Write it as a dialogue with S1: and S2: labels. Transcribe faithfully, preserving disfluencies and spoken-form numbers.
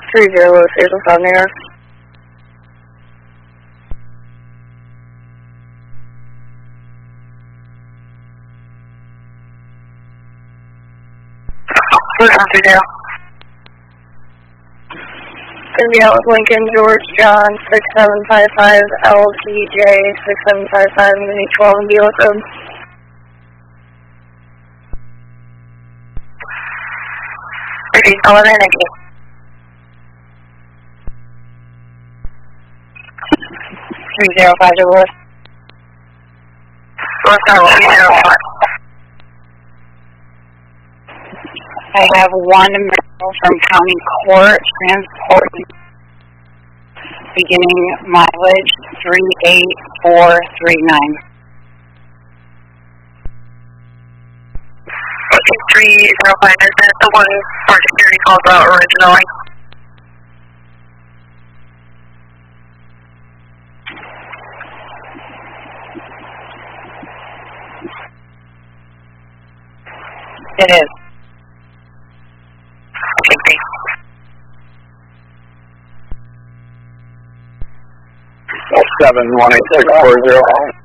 S1: three zero Cecil South New York. three zero. Gonna be out with Lincoln, George, John, six seven five five, L T J, six seven five five, I'm gonna need twelve in Belo Code. eleven, thank you. three zero five zero West. West Tower, three zero five. I have one male from County Court, transport, beginning mileage three eight four three nine. three zero five, is that the one for security called out originally? It is. Okay, great.
S2: seven one eight six four zero.